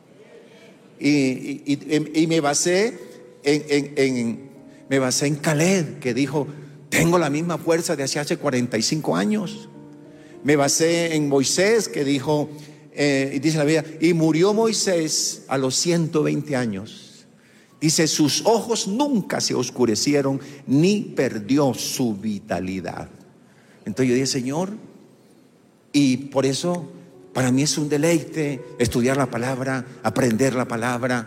Y, y, y, y me basé en, en, en, me basé en Caleb, que dijo: tengo la misma fuerza de hace, hace cuarenta y cinco años. Me basé en Moisés, que dijo, eh, y dice la Biblia, y murió Moisés a los ciento veinte años. Dice, sus ojos nunca se oscurecieron, ni perdió su vitalidad. Entonces yo dije, Señor, y por eso para mí es un deleite estudiar la palabra, aprender la palabra,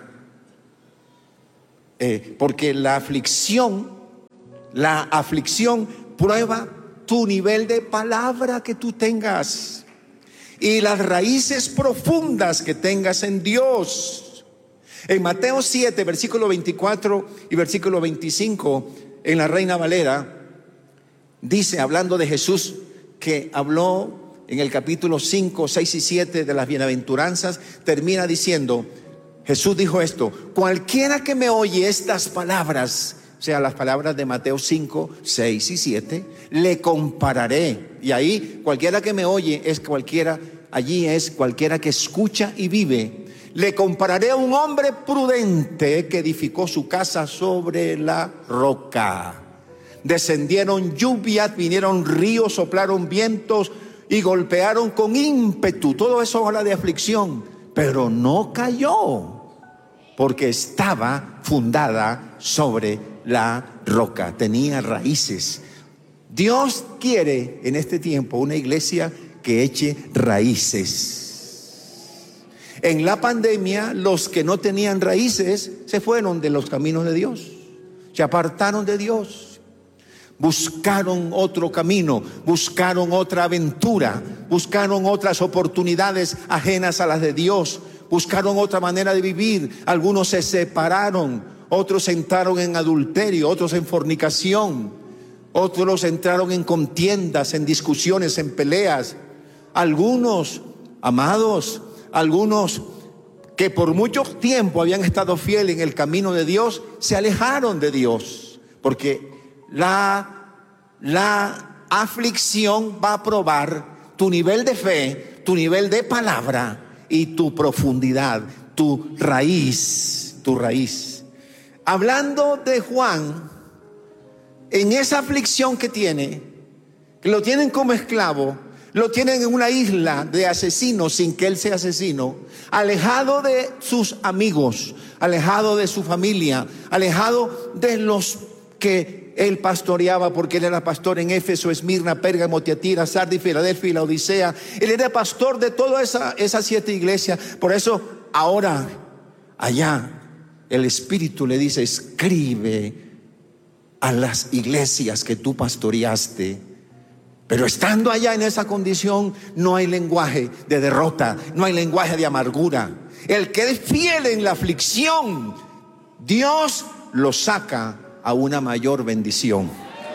eh, porque la aflicción, la aflicción prueba tu nivel de palabra que tú tengas y las raíces profundas que tengas en Dios. En Mateo siete, versículo veinticuatro y versículo veinticinco, en la Reina Valera, dice, hablando de Jesús, que habló en el capítulo cinco, seis y siete de las bienaventuranzas, termina diciendo, Jesús dijo esto: cualquiera que me oye estas palabras, o sea, las palabras de Mateo cinco, seis y siete, le compararé. Y ahí, cualquiera que me oye es cualquiera, allí es cualquiera que escucha y vive. Le compararé a un hombre prudente que edificó su casa sobre la roca. Descendieron lluvias, vinieron ríos, soplaron vientos y golpearon con ímpetu. Todo eso habla de aflicción, pero no cayó, porque estaba fundada sobre la roca, tenía raíces. Dios quiere en este tiempo una iglesia que eche raíces. En la pandemia, los que no tenían raíces se fueron de los caminos de Dios, se apartaron de Dios, buscaron otro camino, buscaron otra aventura, buscaron otras oportunidades ajenas a las de Dios, buscaron otra manera de vivir. Algunos se separaron, otros entraron en adulterio, otros en fornicación, otros entraron en contiendas, en discusiones, en peleas. Algunos, amados, algunos que por mucho tiempo habían estado fieles en el camino de Dios, se alejaron de Dios, porque la, la aflicción va a probar tu nivel de fe, tu nivel de palabra y tu profundidad, tu raíz, tu raíz. Hablando de Juan, en esa aflicción que tiene, que lo tienen como esclavo, lo tienen en una isla de asesinos sin que él sea asesino, alejado de sus amigos, alejado de su familia, alejado de los que él pastoreaba, porque él era pastor en Éfeso, Esmirna, Pérgamo, Tiatira, Sardis, Filadelfia y la Odisea. Él era pastor de todas esa, esas siete iglesias. Por eso ahora allá el Espíritu le dice: escribe a las iglesias que tú pastoreaste. Pero estando allá en esa condición, no hay lenguaje de derrota, no hay lenguaje de amargura. El que es fiel en la aflicción, Dios lo saca a una mayor bendición.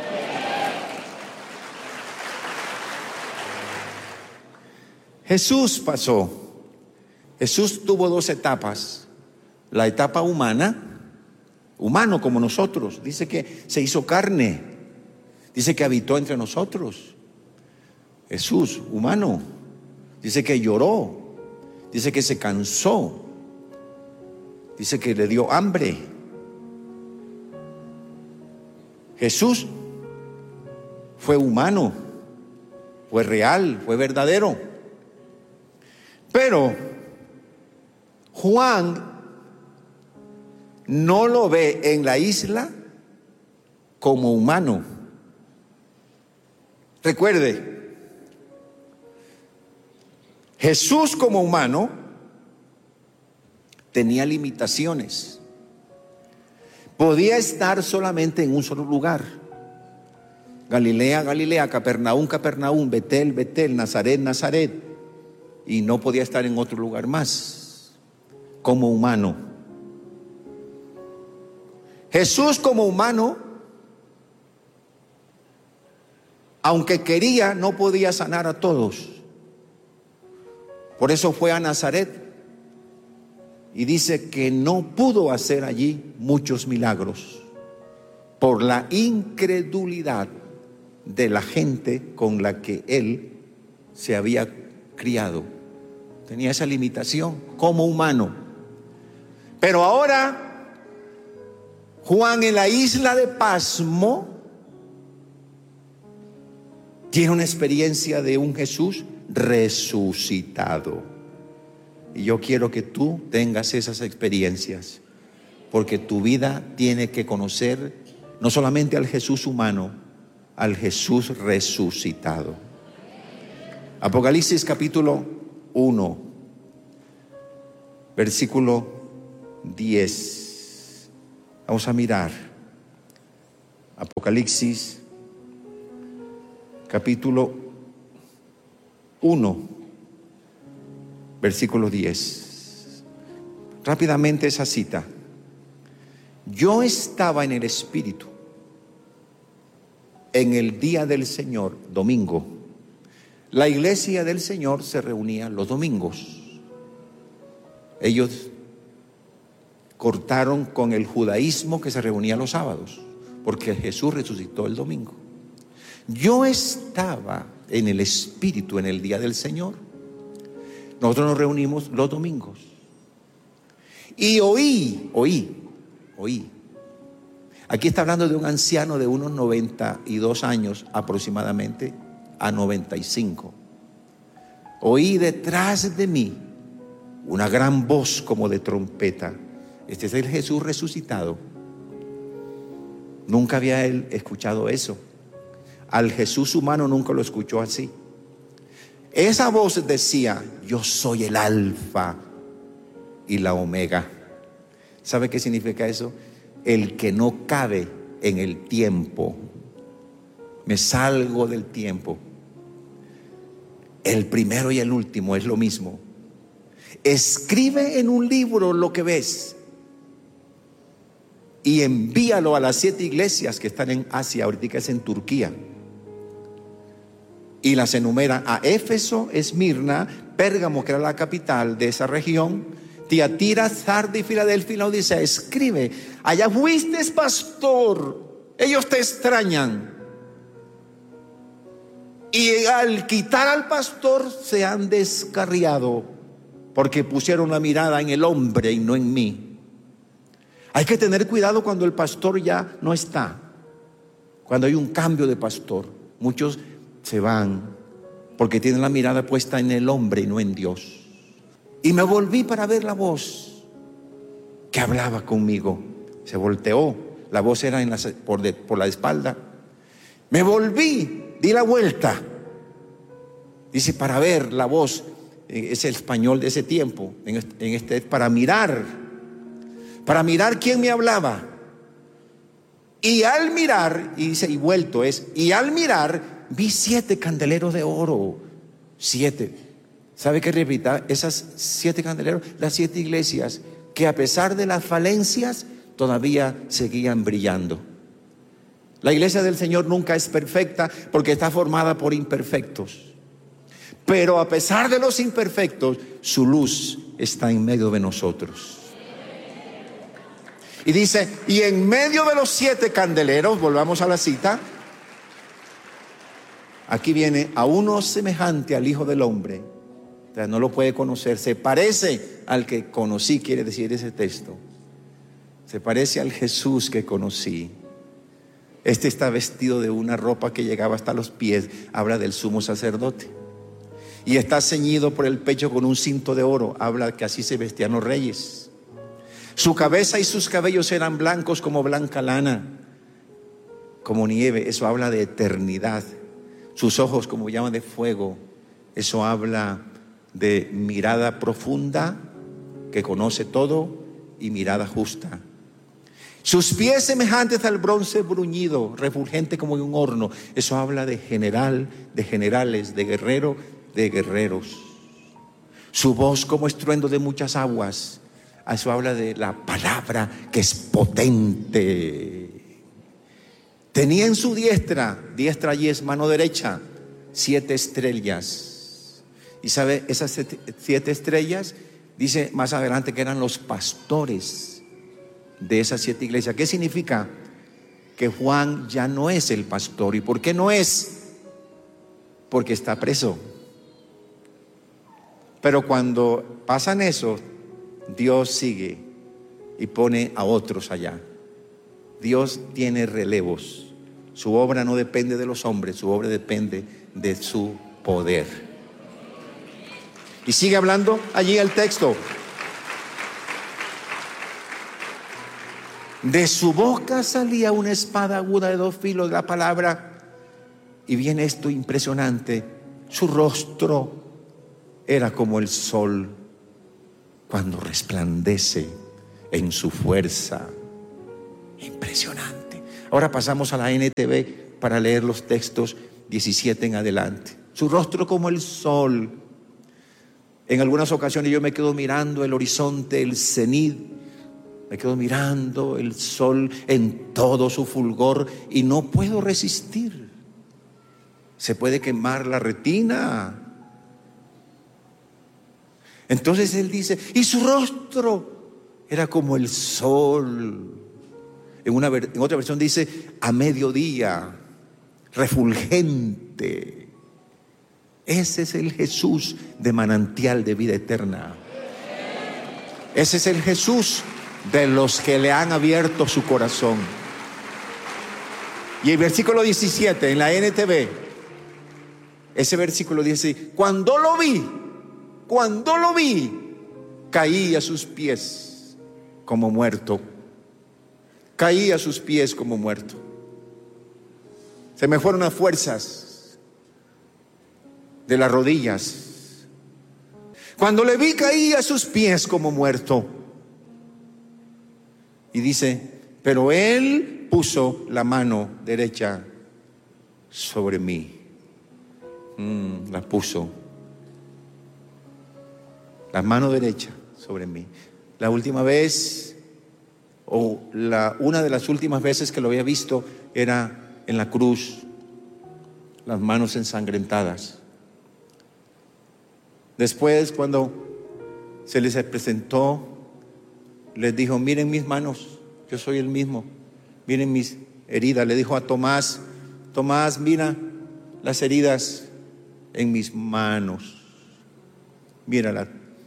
Jesús pasó. Jesús tuvo dos etapas. La etapa humana, humano como nosotros. Dice que se hizo carne. Dice que habitó entre nosotros. Jesús, humano. Dice que lloró. Dice que se cansó. Dice que le dio hambre. Jesús fue humano, fue real, fue verdadero. Pero Juan no lo ve en la isla como humano. Recuerde, Jesús como humano tenía limitaciones. Podía estar solamente en un solo lugar. Galilea, Galilea, Capernaum, Capernaum, Betel, Betel, Nazaret, Nazaret. Y no podía estar en otro lugar más como humano. Jesús como humano, aunque quería, no podía sanar a todos. Por eso fue a Nazaret. Y dice que no pudo hacer allí muchos milagros por la incredulidad de la gente con la que él se había criado. Tenía esa limitación como humano. Pero ahora Juan, en la isla de Pasmo, tiene una experiencia de un Jesús resucitado. Y yo quiero que tú tengas esas experiencias, porque tu vida tiene que conocer no solamente al Jesús humano, al Jesús resucitado. Apocalipsis capítulo uno, versículo diez. Vamos a mirar. Apocalipsis capítulo uno, versículo diez. Rápidamente esa cita. Yo estaba en el Espíritu en el día del Señor, domingo. La iglesia del Señor se reunía los domingos. Ellos cortaron con el judaísmo que se reunía los sábados, porque Jesús resucitó el domingo. Yo estaba en el Espíritu en el día del Señor. Nosotros nos reunimos los domingos. Y oí, oí, oí. Aquí está hablando de un anciano de unos noventa y dos años aproximadamente a noventa y cinco. Oí detrás de mí una gran voz como de trompeta. Este es el Jesús resucitado. Nunca había él escuchado eso. Al Jesús humano nunca lo escuchó así. Esa voz decía: yo soy el alfa y la omega. ¿Sabe qué significa eso? El que no cabe en el tiempo. Me salgo del tiempo. El primero y el último es lo mismo. Escribe en un libro lo que ves y envíalo a las siete iglesias que están en Asia, ahorita es en Turquía, y las enumera a Éfeso, Esmirna, Pérgamo, que era la capital de esa región, Tiatira, Sardi y Filadelfia y Laodicea. Escribe: allá fuiste pastor, ellos te extrañan, y al quitar al pastor se han descarriado, porque pusieron la mirada en el hombre y no en mí. Hay que tener cuidado cuando el pastor ya no está, cuando hay un cambio de pastor. Muchos se van porque tienen la mirada puesta en el hombre y no en Dios. Y me volví para ver la voz que hablaba conmigo. Se volteó, la voz era en la, por, de, por la espalda. Me volví, di la vuelta, dice, para ver la voz. Es el español de ese tiempo, en este, en este para mirar, para mirar quién me hablaba. Y al mirar, y dice, y vuelto es, y al mirar vi siete candeleros de oro, siete. ¿Sabe qué repita? Esas siete candeleros, las siete iglesias que a pesar de las falencias todavía seguían brillando. La iglesia del Señor nunca es perfecta porque está formada por imperfectos. Pero a pesar de los imperfectos, su luz está en medio de nosotros. Y dice, y en medio de los siete candeleros, volvamos a la cita, aquí viene a uno semejante al Hijo del Hombre. O sea, no lo puede conocer, se parece al que conocí, quiere decir ese texto. Se parece al Jesús que conocí. Este está vestido de una ropa que llegaba hasta los pies, habla del sumo sacerdote. Y está ceñido por el pecho con un cinto de oro, habla que así se vestían los reyes. Su cabeza y sus cabellos eran blancos como blanca lana, como nieve, eso habla de eternidad. Sus ojos como llamas de fuego, eso habla de mirada profunda que conoce todo y mirada justa. Sus pies semejantes al bronce bruñido, refulgente como en un horno, eso habla de general, de generales, de guerrero, de guerreros. Su voz como estruendo de muchas aguas, eso habla de la palabra que es potente. Tenía en su diestra, diestra y es mano derecha, siete estrellas. Y sabe, esas siete estrellas, dice más adelante que eran los pastores de esas siete iglesias. ¿Qué significa? Que Juan ya no es el pastor. ¿Y por qué no es? Porque está preso. Pero cuando pasan eso, Dios sigue y pone a otros allá. Dios tiene relevos. Su obra no depende de los hombres, su obra depende de su poder. Y sigue hablando allí el texto. De su boca salía una espada aguda de dos filos, la palabra, Y viene esto impresionante. Su rostro era como el sol cuando resplandece en su fuerza. Impresionante. Ahora pasamos a la N T V para leer los textos diecisiete en adelante. Su rostro como el sol. En algunas ocasiones yo me quedo mirando el horizonte, el cenit. Me quedo mirando el sol en todo su fulgor y no puedo resistir. Se puede quemar la retina. Entonces él dice, y su rostro era como el sol. En, una, en otra versión dice, a mediodía, refulgente. Ese es el Jesús de manantial de vida eterna. Ese es el Jesús de los que le han abierto su corazón. Y el versículo diecisiete en la N T V, ese versículo dice, cuando lo vi, cuando lo vi, caí a sus pies como muerto. Caí a sus pies como muerto. Se me fueron las fuerzas de las rodillas. Cuando le vi, caí a sus pies como muerto. Y dice, pero él puso la mano derecha sobre mí. Mm, la puso. La mano derecha sobre mí. La última vez, o la, una de las últimas veces que lo había visto, era en la cruz, las manos ensangrentadas. Después, cuando se les presentó, les dijo, miren mis manos, yo soy el mismo, miren mis heridas. Le dijo a Tomás, Tomás, mira las heridas en mis manos, míralas.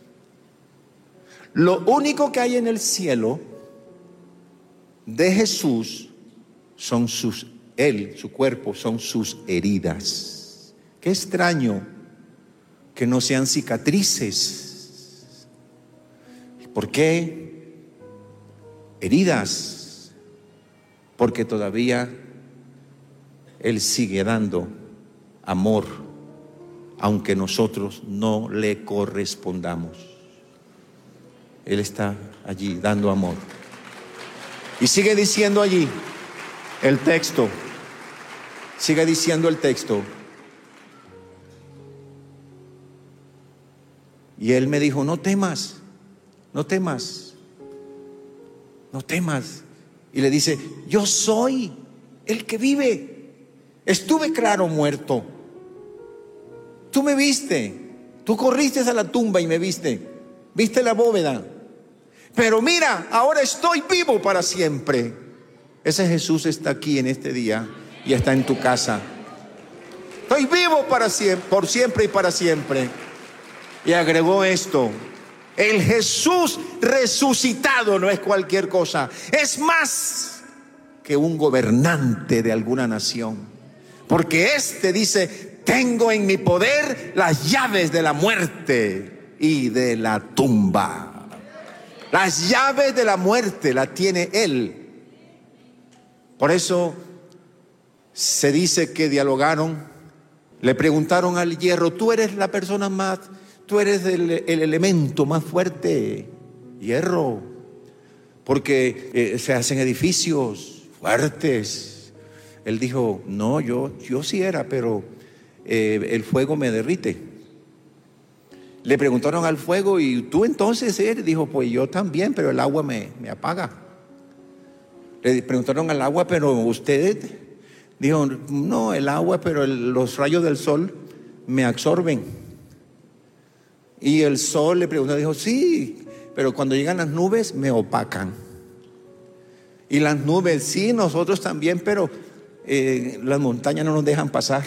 Lo único que hay en el cielo de Jesús son sus, él, su cuerpo, son sus heridas. Qué extraño que no sean cicatrices. ¿Por qué? Heridas, porque todavía él sigue dando amor, aunque nosotros no le correspondamos. Él está allí dando amor. Y sigue diciendo allí el texto, sigue diciendo el texto. Y él me dijo, no temas, no temas, no temas. Y le dice, yo soy el que vive. Estuve claro muerto. Tú me viste, tú corriste a la tumba y me viste, viste la bóveda. Pero mira, ahora estoy vivo para siempre. Ese Jesús está aquí en este día y está en tu casa. Estoy vivo para siempre, por siempre y para siempre. Y agregó esto: el Jesús resucitado no es cualquier cosa, es más que un gobernante de alguna nación, porque este dice: tengo en mi poder las llaves de la muerte y de la tumba. Las llaves de la muerte las tiene él. Por eso se dice que dialogaron, le preguntaron al hierro: tú eres la persona más, tú eres el, el elemento más fuerte, hierro, porque eh, se hacen edificios fuertes. Él dijo: no, yo, yo sí era, pero eh, el fuego me derrite. Le preguntaron al fuego: ¿y tú entonces eres? Dijo: pues yo también, pero el agua me, me apaga. Le preguntaron al agua: pero usted, dijo: no, el agua, pero el, los rayos del sol me absorben. Y el sol le preguntó, dijo: sí, pero cuando llegan las nubes me opacan. Y las nubes, sí, nosotros también, pero eh, las montañas no nos dejan pasar.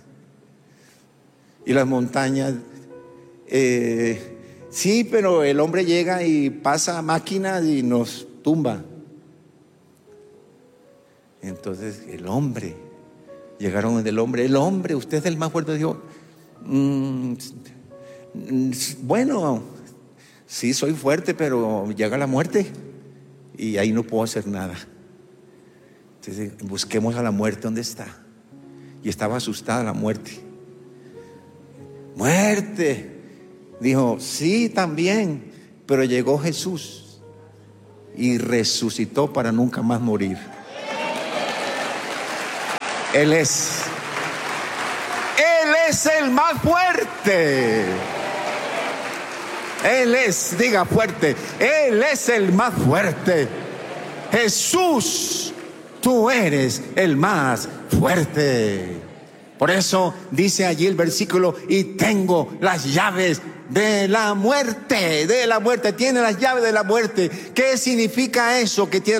Y las montañas, eh, sí, pero el hombre llega y pasa máquinas y nos tumba. Entonces el hombre, llegaron del hombre, el hombre, usted es el más fuerte, dijo: mmm, bueno, sí soy fuerte, pero llega la muerte y ahí no puedo hacer nada. Entonces busquemos a la muerte donde está. y estaba asustada la muerte. Muerte. Dijo, sí, también, pero llegó Jesús y resucitó para nunca más morir. Él es, Él es el más fuerte. Él es, diga fuerte, Él es el más fuerte. Jesús, tú eres el más fuerte. Por eso dice allí el versículo, y tengo las llaves de la muerte, de la muerte, tiene las llaves de la muerte. ¿Qué significa eso que tiene